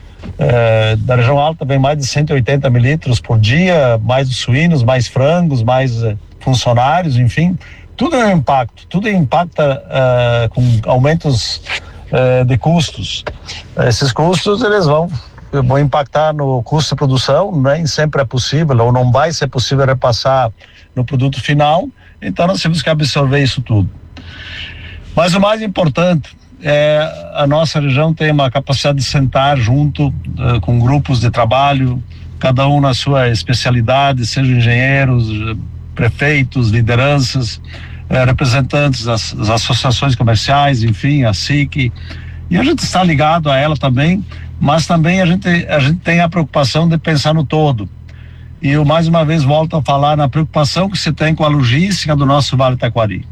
É, da região alta vem mais de cento e oitenta mil litros por dia, mais suínos, mais frangos, mais uh, funcionários, enfim, tudo é um impacto, tudo impacta uh, com aumentos uh, de custos. Esses custos eles vão, vão impactar no custo de produção, nem sempre é possível, ou não vai ser possível repassar no produto final, então nós temos que absorver isso tudo. Mas o mais importante é, a nossa região tem uma capacidade de sentar junto uh, com grupos de trabalho, cada um na sua especialidade, sejam engenheiros, prefeitos, lideranças, uh, representantes das, das associações comerciais, enfim, a S I C, e a gente está ligado a ela também, mas também a gente, a gente tem a preocupação de pensar no todo. e eu mais uma vez volto a falar na preocupação que se tem com a logística do nosso Vale Taquari.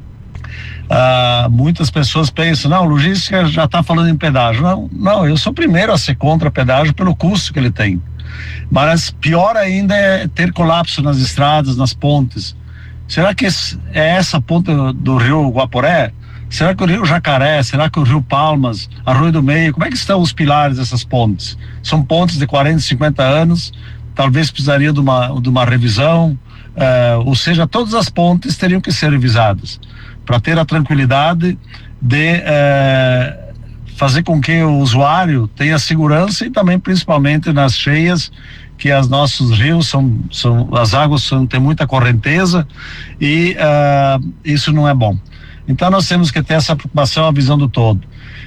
Ah, muitas pessoas pensam, não, logística já está falando em pedágio. Não, não, eu sou o primeiro a ser contra pedágio pelo custo que ele tem. Mas pior ainda é ter colapso nas estradas, nas pontes. Será que esse, é essa ponte do rio Guaporé? Será que o rio Jacaré? Será que o rio Palmas? Arroio do Meio? Como é que estão os pilares dessas pontes? São pontes de quarenta, cinquenta anos, talvez precisaria de uma, de uma revisão, eh, ou seja, todas as pontes teriam que ser revisadas para ter a tranquilidade de eh, fazer com que o usuário tenha segurança, e também principalmente nas cheias, que os nossos rios são, são as águas são, têm muita correnteza, e uh, isso não é bom. Então nós temos que ter essa preocupação, a visão do todo.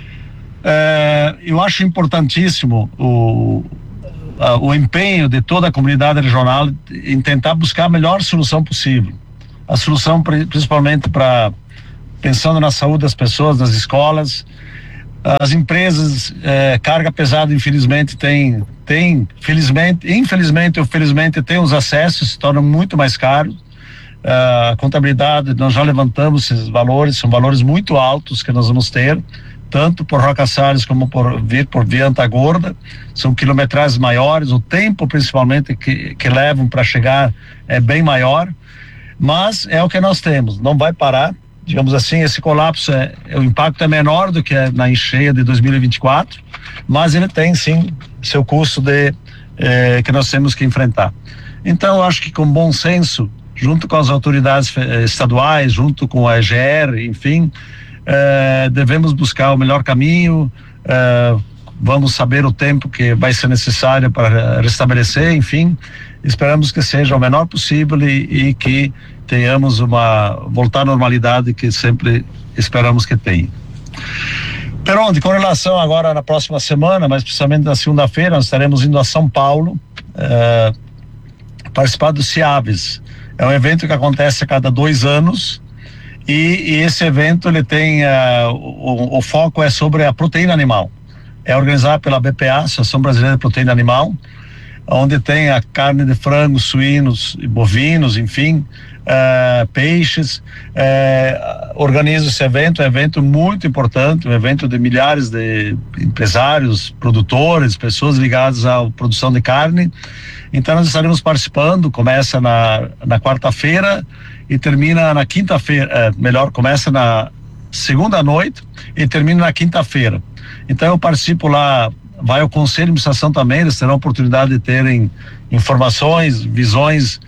Uh, eu acho importantíssimo o, uh, o empenho de toda a comunidade regional em tentar buscar a melhor solução possível. A solução principalmente para, pensando na saúde das pessoas, das escolas. As empresas, eh, carga pesada, infelizmente, tem, tem, felizmente, infelizmente ou felizmente, tem os acessos, se tornam muito mais caros. Uh, a contabilidade, nós já levantamos esses valores, são valores muito altos que nós vamos ter, tanto por Roca Salles como por vir por via Antagorda. São quilometragens maiores, o tempo principalmente que, que levam para chegar é bem maior, mas é o que nós temos, não vai parar. Digamos assim, esse colapso, é, o impacto é menor do que é na encheia de dois mil e vinte e quatro, mas ele tem sim seu custo de, eh, que nós temos que enfrentar. Então, eu acho que com bom senso, junto com as autoridades estaduais, junto com a E G R, enfim, eh, devemos buscar o melhor caminho, eh, vamos saber o tempo que vai ser necessário para restabelecer, enfim, esperamos que seja o menor possível e, e que tenhamos uma, voltar à normalidade que sempre esperamos que tenha. Peronde, com relação agora na próxima semana, mas precisamente na segunda-feira, nós estaremos indo a São Paulo, eh, participar do CIAVES. É um evento que acontece a cada dois anos e, e esse evento ele tem, uh, o, o foco é sobre a proteína animal. É organizado pela B P A, Associação Brasileira de Proteína Animal, onde tem a carne de frango, suínos e bovinos, enfim, uh, peixes. Uh, organiza esse evento, é um evento muito importante, um evento de milhares de empresários, produtores, pessoas ligadas à produção de carne. Então nós estaremos participando, começa na, na quarta-feira e termina na quinta-feira, é, melhor, começa na segunda noite e termina na quinta-feira. Então eu participo lá, vai ao Conselho de Administração também, eles terão a oportunidade de terem informações, visões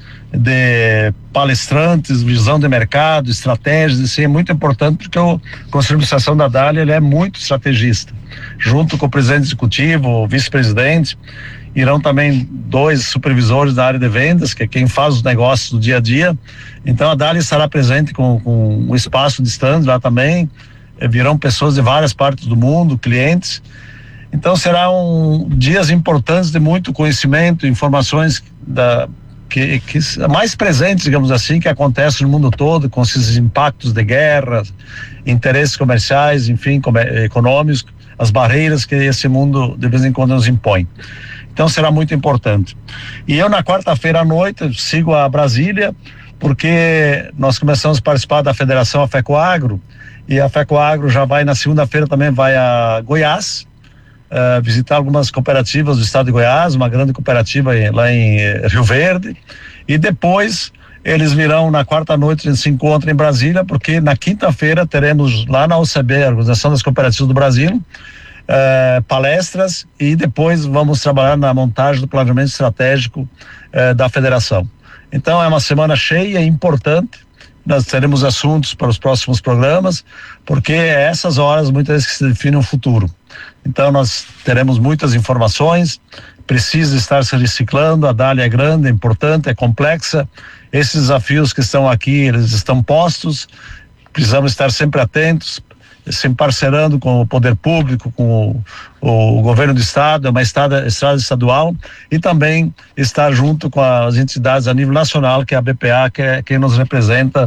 de palestrantes, visão de mercado, estratégias, isso é muito importante porque o Conselho de Administração da Dália ele é muito estrategista, junto com o presidente executivo, o vice-presidente. Irão também dois supervisores da área de vendas, que é quem faz os negócios do dia a dia. Então a Dália estará presente com, com um espaço de stand lá também. Virão pessoas de várias partes do mundo, clientes. Então serão dias importantes de muito conhecimento, informações da, que, que mais presentes, digamos assim, que acontecem no mundo todo, com esses impactos de guerra, interesses comerciais, enfim, econômicos, as barreiras que esse mundo de vez em quando nos impõe. Então será muito importante. E eu na quarta-feira à noite sigo a Brasília, porque nós começamos a participar da Federação Afecoagro, e a Afecoagro já vai na segunda-feira também vai a Goiás, uh, visitar algumas cooperativas do estado de Goiás, uma grande cooperativa lá em Rio Verde, e depois eles virão na quarta noite, a gente se encontra em Brasília, porque na quinta-feira teremos lá na O C B, a Organização das Cooperativas do Brasil, Uh, palestras, e depois vamos trabalhar na montagem do planejamento estratégico uh, da federação. Então é uma semana cheia e importante, nós teremos assuntos para os próximos programas, porque é essas horas muitas vezes que se define o futuro. Então nós teremos muitas informações, precisa estar se reciclando, a Dália é grande, é importante, é complexa, esses desafios que estão aqui, eles estão postos, precisamos estar sempre atentos, se parcerando com o poder público, com o, o governo do estado, é uma estrada, estrada estadual, e também estar junto com as entidades a nível nacional, que é a B P A, que é quem nos representa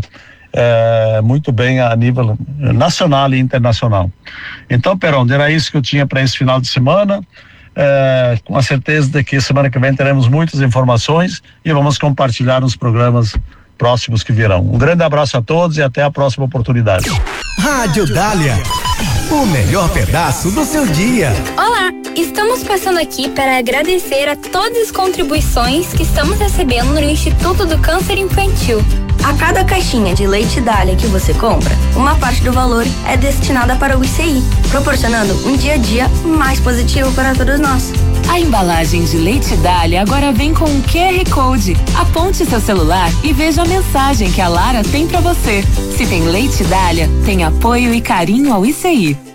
é, muito bem a nível nacional e internacional. Então, Peron, era isso que eu tinha para esse final de semana. É, com a certeza de que semana que vem teremos muitas informações e vamos compartilhar nos programas próximos que virão. Um grande abraço a todos e até a próxima oportunidade. Rádio Dália, o melhor pedaço do seu dia. Olá, estamos passando aqui para agradecer a todas as contribuições que estamos recebendo no Instituto do Câncer Infantil. A cada caixinha de leite Dália que você compra, uma parte do valor é destinada para o I C I, proporcionando um dia a dia mais positivo para todos nós. A embalagem de leite Dália agora vem com um Q R Code. Aponte seu celular e veja a mensagem que a Lara tem para você. Se tem leite Dália, tem apoio e carinho ao I C I.